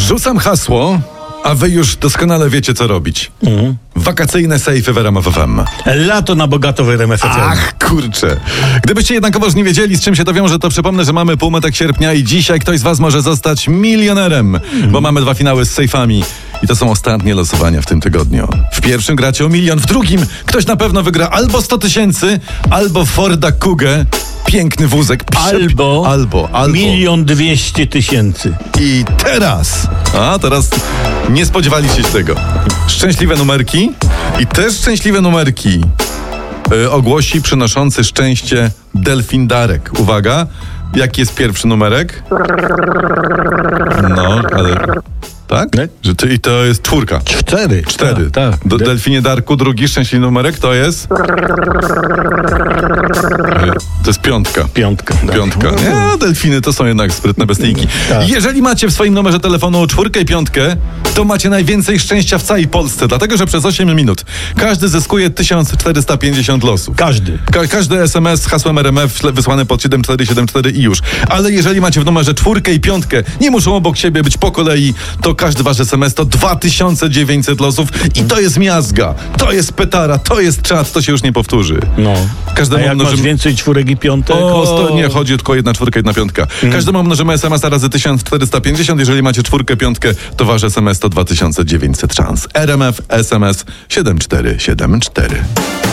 Rzucam hasło, a wy już doskonale wiecie, co robić. Wakacyjne sejfy w RMF FM. Lato na bogato w RMF FM. Ach, kurczę. Gdybyście jednakowoż nie wiedzieli, z czym się to wiąże, to przypomnę, że mamy półmetek sierpnia i dzisiaj ktoś z was może zostać milionerem, bo mamy 2 finały z sejfami. I to są ostatnie losowania w tym tygodniu. W pierwszym gracie o 1 000 000, w drugim ktoś na pewno wygra albo 100 000, albo Forda Kugę. Piękny wózek. Albo. 1 200 000. I teraz nie spodziewaliście się tego. Szczęśliwe numerki i też szczęśliwe numerki ogłosi przynoszący szczęście Delfin Darek. Uwaga, jaki jest pierwszy numerek? No, ale... Tak? I to jest 4. 4. Tak. Delfinie Darku, drugi szczęśliwy numerek to jest... To jest 5. 5. Nie, delfiny to są jednak sprytne bestyjki. Tak. Jeżeli macie w swoim numerze telefonu 4 i 5, to macie najwięcej szczęścia w całej Polsce, dlatego że przez 8 minut każdy zyskuje 1450 losów. Każdy SMS z hasłem RMF wysłany pod 7474 i już. Ale jeżeli macie w numerze 4 i 5, nie muszą obok siebie być po kolei, to każdy wasz SMS to 2900 losów i to jest miazga, to jest petara, to jest czat, to się już nie powtórzy. No. A jak masz więcej 4 i 5? Nie, chodzi tylko 1 4, 1 5. Każdemu mnożymy SMS-a razy 1450. Jeżeli macie 4, 5, to wasz SMS to 2900 szans. RMF SMS 7474.